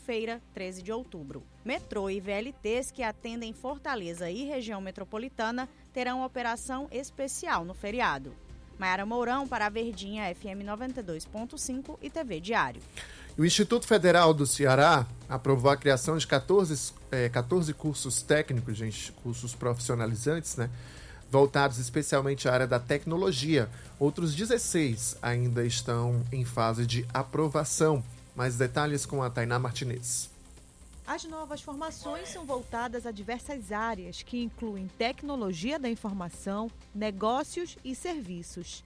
quinta-feira, 13 de outubro. Metrô e VLTs que atendem Fortaleza e região metropolitana terão operação especial no feriado. Maiara Mourão para a Verdinha FM 92.5 e TV Diário. O Instituto Federal do Ceará aprovou a criação de 14 cursos técnicos, cursos profissionalizantes, voltados especialmente à área da tecnologia. Outros 16 ainda estão em fase de aprovação. Mais detalhes com a Tainá Martinez. As novas formações são voltadas a diversas áreas, que incluem tecnologia da informação, negócios e serviços.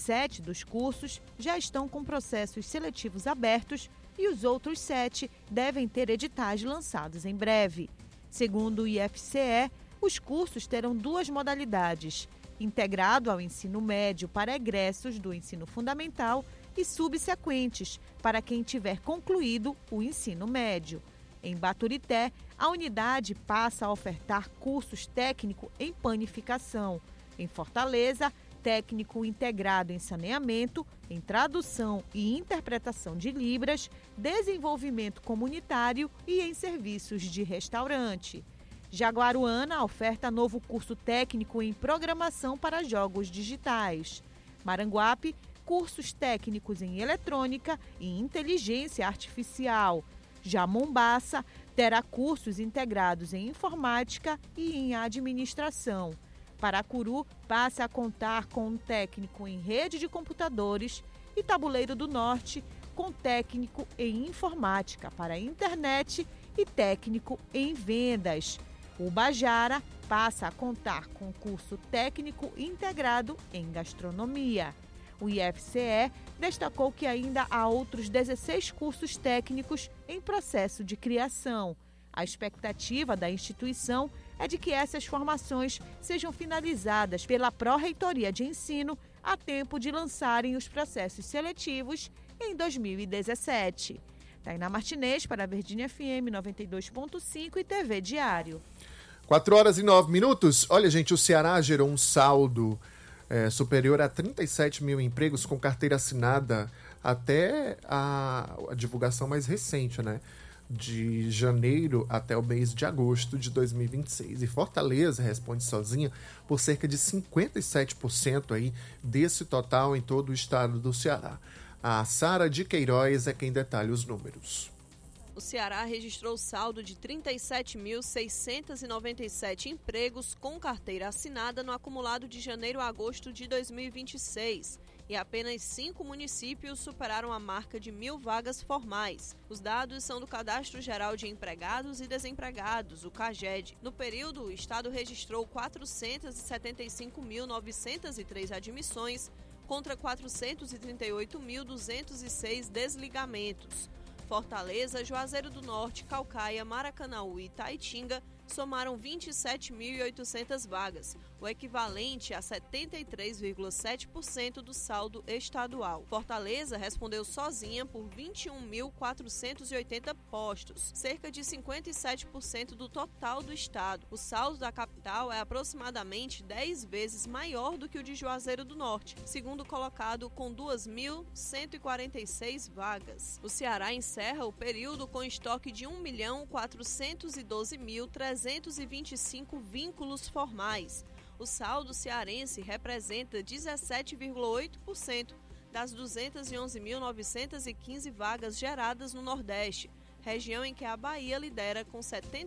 7 dos cursos já estão com processos seletivos abertos e os outros 7 devem ter editais lançados em breve. Segundo o IFCE, os cursos terão 2 modalidades: integrado ao ensino médio para egressos do ensino fundamental e subsequentes para quem tiver concluído o ensino médio. Em Baturité, a unidade passa a ofertar cursos técnico em panificação. Em Fortaleza, técnico integrado em saneamento, em tradução e interpretação de Libras, desenvolvimento comunitário e em serviços de restaurante. Jaguaruana oferta novo curso técnico em programação para jogos digitais. Maranguape, cursos técnicos em eletrônica e inteligência artificial. Já Mombaça terá cursos integrados em informática e em administração. Paracuru passa a contar com um técnico em rede de computadores e Tabuleiro do Norte com técnico em informática para a internet e técnico em vendas. Ubajara passa a contar com curso técnico integrado em gastronomia. O IFCE destacou que ainda há outros 16 cursos técnicos em processo de criação. A expectativa da instituição é de que essas formações sejam finalizadas pela Pró-Reitoria de Ensino a tempo de lançarem os processos seletivos em 2017. Tainá Martinez para a Verdinha FM 92.5 e TV Diário. 4h09. Olha, gente, o Ceará gerou um saldo superior a 37 mil empregos com carteira assinada até a divulgação mais recente, de janeiro até o mês de agosto de 2026. E Fortaleza responde sozinha por cerca de 57% aí desse total em todo o estado do Ceará. A Sara de Queiroz é quem detalha os números. O Ceará registrou saldo de 37.697 empregos com carteira assinada no acumulado de janeiro a agosto de 2026 e apenas 5 municípios superaram a marca de 1.000 vagas formais. Os dados são do Cadastro Geral de Empregados e Desempregados, o CAGED. No período, o estado registrou 475.903 admissões contra 438.206 desligamentos. Fortaleza, Juazeiro do Norte, Caucaia, Maracanaú e Itaitinga somaram 27.800 vagas, o equivalente a 73,7% do saldo estadual. Fortaleza respondeu sozinha por 21.480 postos, cerca de 57% do total do estado. O saldo da capital é aproximadamente 10 vezes maior do que o de Juazeiro do Norte, segundo colocado com 2.146 vagas. O Ceará encerra o período com estoque de 1.412.325 vínculos formais. O saldo cearense representa 17,8% das 211.915 vagas geradas no Nordeste, região em que a Bahia lidera com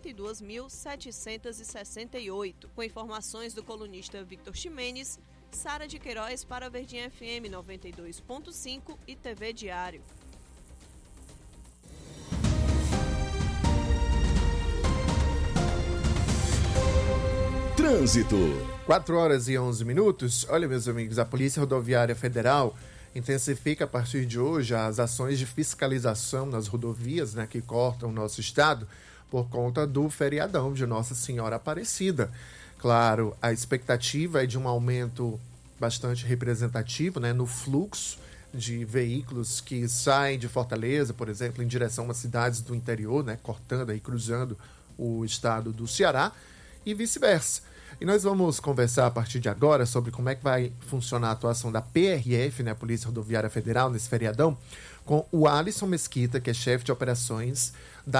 72.768. Com informações do colunista Victor Ximenes, Sara de Queiroz para a Verdinha FM 92.5 e TV Diário. Trânsito. 4h11. Olha, meus amigos, a Polícia Rodoviária Federal intensifica a partir de hoje as ações de fiscalização nas rodovias, que cortam o nosso estado por conta do feriadão de Nossa Senhora Aparecida. Claro, a expectativa é de um aumento bastante representativo, no fluxo de veículos que saem de Fortaleza, por exemplo, em direção a cidades do interior, cortando e cruzando o estado do Ceará, e vice-versa. E nós vamos conversar a partir de agora sobre como é que vai funcionar a atuação da PRF, a Polícia Rodoviária Federal, nesse feriadão, com o Alisson Mesquita, que é chefe de operações da